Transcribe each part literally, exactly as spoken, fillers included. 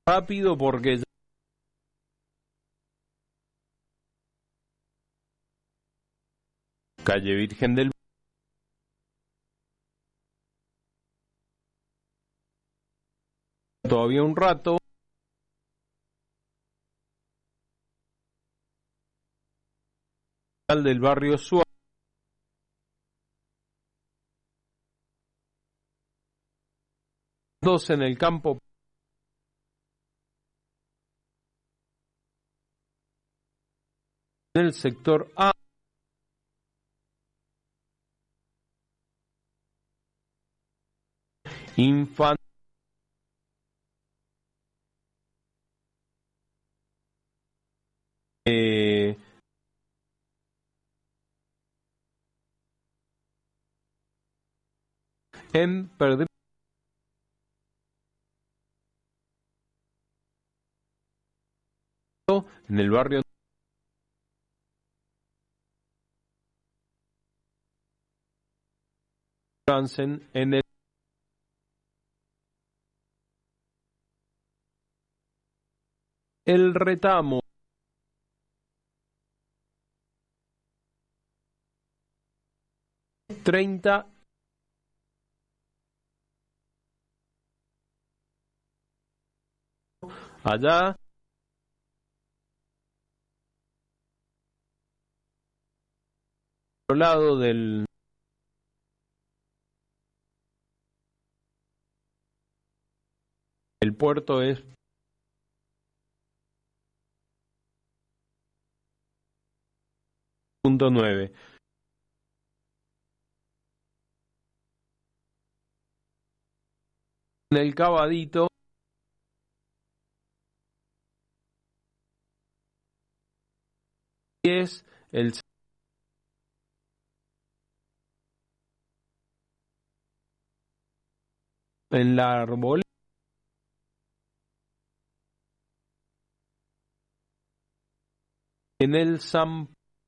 rápido porque ya calle Virgen del todavía un rato del barrio Suárez dos en el campo del sector A Infante eh, en Perdido en el barrio Fransen en el El Retamo treinta allá al lado del el puerto es punto nueve en el Cabadito es el en la Arboleda en el San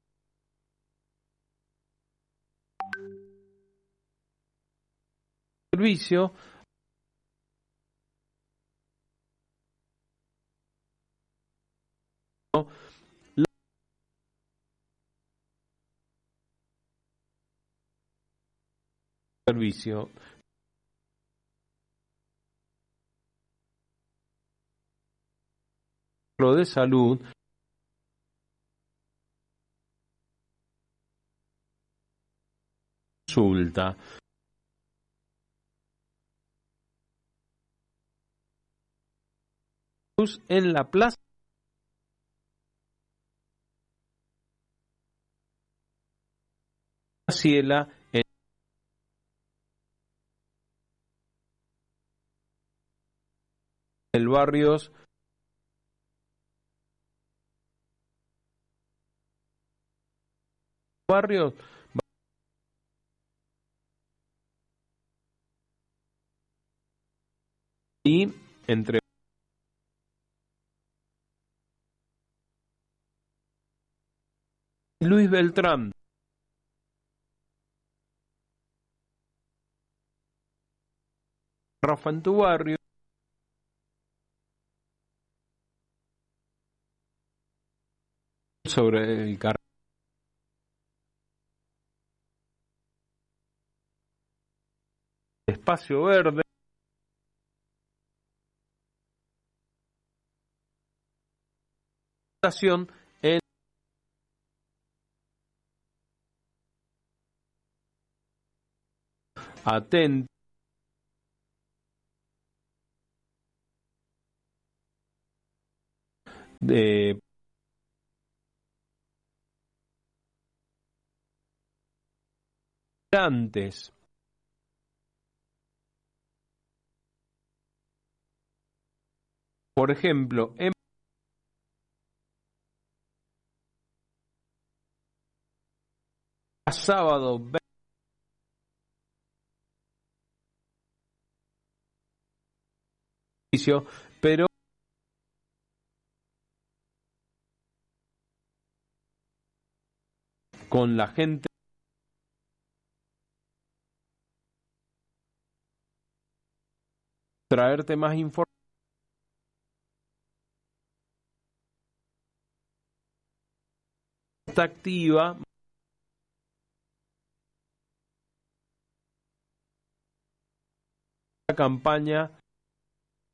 Servicio la servicio lo de salud consulta en la plaza Ciela en el barrio barrio y entre Luis Beltrán Rafa en tu barrio sobre el carril espacio verde estación en atento de antes por ejemplo en sábado pero con la gente traerte más información está activa. La campaña